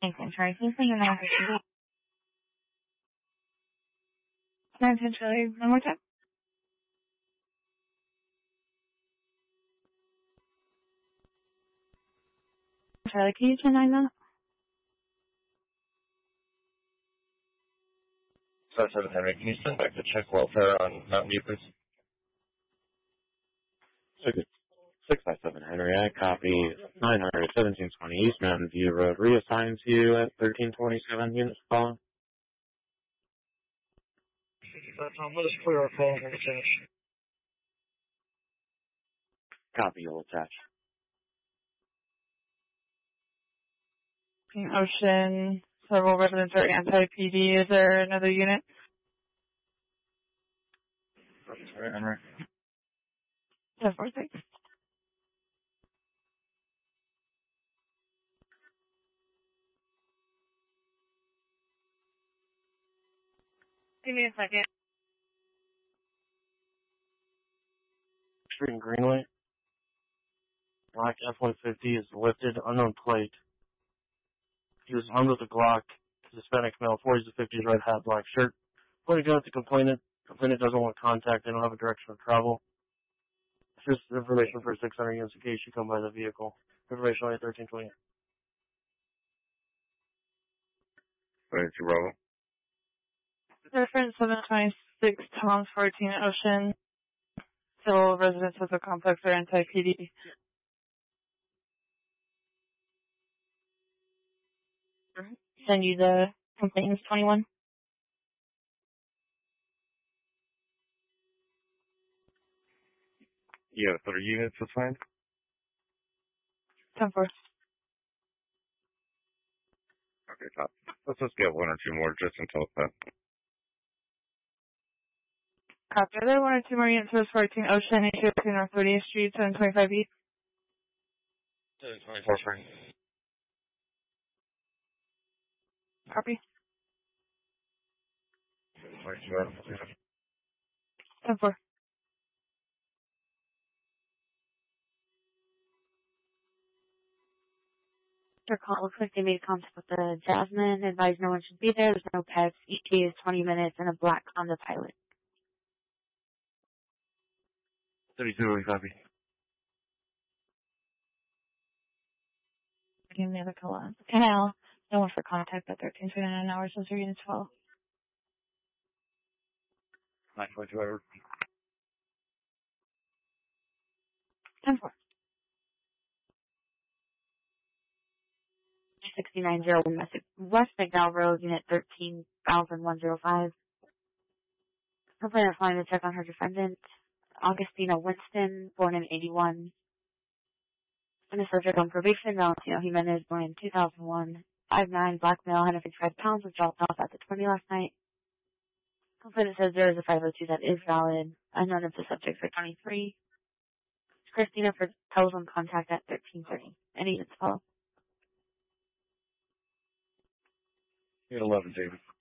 Nathan, sorry, can you say your name? 910 Charlie, one more time. Charlie, can you turn 9 that? 7 Henry, can you send back the check welfare on Mountain View, please? 657 Henry, I copy 900, 1720 East Mountain View Road, reassigned to you at 1327 units following. Let us clear our call when we finish. Copy, you'll attach. Ocean, several residents are anti-PD. Is there another unit? Sorry, Henry. 1046. Give me a second. Street and Greenway. Black F-150 is lifted, unknown plate. He was armed with a Glock, Hispanic male, 40s to 50s, red hat, black shirt. Pointing gun at the complainant. Complainant doesn't want contact. They don't have a direction of travel. Just information for 600 units in case you come by the vehicle. Information only 1320. 22 Bravo. Reference 726, Tom's 14 Ocean. Several residents of the complex are anti-PD. Send you the complainants 21. Yeah, 30 units assigned. 10-4. Okay, top. Let's just get one or two more just until it's done. Copy. Are there one or two more units for 14 Ocean, 802 North 30th Street, 725 East? 724 free. Copy. 10-4. Their call looks like they made contact with the Jasmine. Advised no one should be there. There's no pets. ETA is 20 minutes and a black Honda Pilot. 32, we copy. Give me the other call on. Canal. No one for contact at 1329 hours. Those are units 12. 922 ever. 10-4. 6901 West McDowell Road, Unit 13,105. Complainant flying to check on her defendant, Augustina Winston, born in 81. And a subject on probation, Valentino Jimenez, born in 2001. 5'9", black male, 155 pounds, was dropped off at the 20 last night. Complainant says there is a 502 that is valid. Unknown of the subject for 23. Christina for telephone contact at 1330. Any units follow? 11, David.